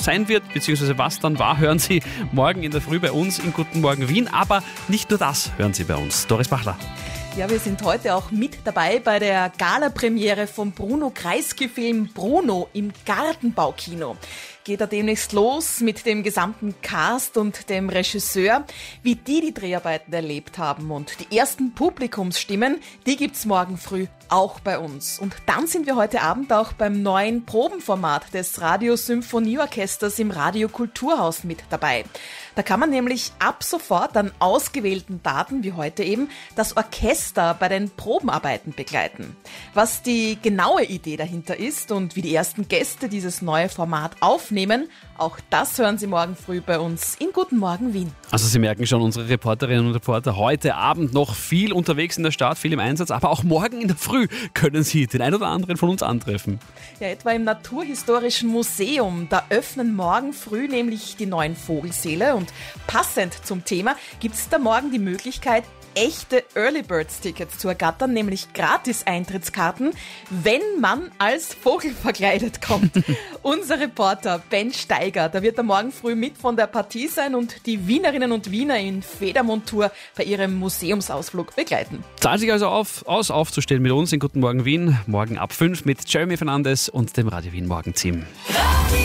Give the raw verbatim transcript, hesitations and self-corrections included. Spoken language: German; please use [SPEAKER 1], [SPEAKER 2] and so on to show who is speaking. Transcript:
[SPEAKER 1] sein wird, beziehungsweise was dann war, hören Sie morgen in der Früh bei uns in Guten Morgen Wien. Aber nicht nur das hören Sie bei uns. Doris Bachler.
[SPEAKER 2] Ja, wir sind heute auch mit dabei bei der Gala-Premiere vom Bruno Kreisky-Film Bruno im Gartenbaukino. Geht da demnächst los mit dem gesamten Cast und dem Regisseur, wie die die Dreharbeiten erlebt haben. Und die ersten Publikumsstimmen, die gibt's morgen früh auch bei uns. Und dann sind wir heute Abend auch beim neuen Probenformat des Radio-Symphonieorchesters im Radio Kulturhaus mit dabei. Da kann man nämlich ab sofort an ausgewählten Daten, wie heute eben, das Orchester bei den Probenarbeiten begleiten. Was die genaue Idee dahinter ist und wie die ersten Gäste dieses neue Format aufnehmen, auch das hören Sie morgen früh bei uns in Guten Morgen Wien.
[SPEAKER 1] Also Sie merken schon, unsere Reporterinnen und Reporter heute Abend noch viel unterwegs in der Stadt, viel im Einsatz, aber auch morgen in der Früh können Sie den ein oder anderen von uns antreffen.
[SPEAKER 2] Ja, etwa im Naturhistorischen Museum, da öffnen morgen früh nämlich die neuen Vogelsäle und passend zum Thema gibt es da morgen die Möglichkeit, echte Early Birds Tickets zu ergattern, nämlich Gratis-Eintrittskarten, wenn man als Vogel verkleidet kommt. Unser Reporter Ben Steiger, der wird da morgen früh mit von der Partie sein und die Wienerinnen und Wiener in Federmontur bei ihrem Museumsausflug begleiten.
[SPEAKER 1] Zahlt sich also auf, aus, aufzustehen mit uns in Guten Morgen Wien, morgen ab fünf mit Jeremy Fernandes und dem Radio Wien Morgenteam.